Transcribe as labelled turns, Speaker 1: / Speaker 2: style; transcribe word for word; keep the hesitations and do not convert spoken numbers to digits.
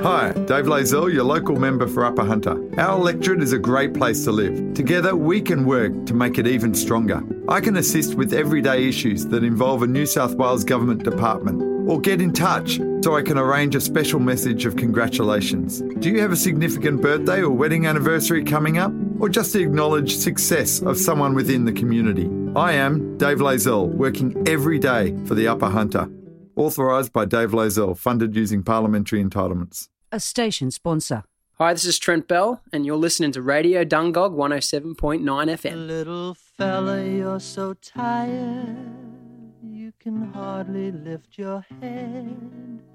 Speaker 1: Hi, Dave Lazell, your local member for Upper Hunter. Our electorate is a great place to live. Together, we can work to make it even stronger. I can assist with everyday issues that involve a New South Wales Government department, or get in touch so I can arrange a special message of congratulations. Do you have a significant birthday or wedding anniversary coming up? Or just to acknowledge success of someone within the community? I am Dave Lazell, working every day for the Upper Hunter. Authorised by Dave Lazell, funded using parliamentary entitlements.
Speaker 2: A station sponsor.
Speaker 3: Hi, this is Trent Bell, and you're listening to Radio Dungog one oh seven point nine F M.
Speaker 4: Little fella, you're so tired, you can hardly lift your head.